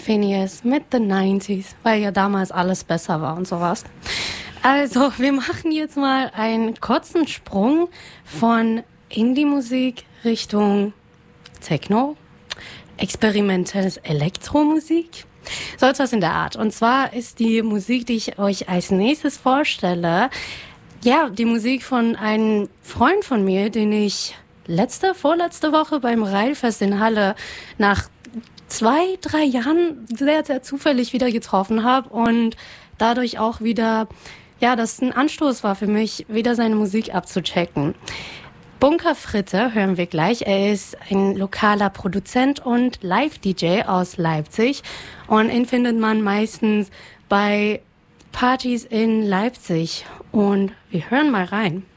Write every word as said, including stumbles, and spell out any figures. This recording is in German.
Phineas mit The neunziger, weil ja damals alles besser war und sowas. Also, wir machen jetzt mal einen kurzen Sprung von Indie-Musik Richtung Techno, experimentelles Elektromusik. So etwas in der Art. Und zwar ist die Musik, die ich euch als nächstes vorstelle, ja, die Musik von einem Freund von mir, den ich letzte, vorletzte Woche beim Railfest in Halle nach zwei, drei Jahren sehr, sehr zufällig wieder getroffen habe und dadurch auch wieder, ja, das ein Anstoß war für mich, wieder seine Musik abzuchecken. Bunker Fritte hören wir gleich. Er ist ein lokaler Produzent und Live-D J aus Leipzig. Und ihn findet man meistens bei Partys in Leipzig. Und wir hören mal rein.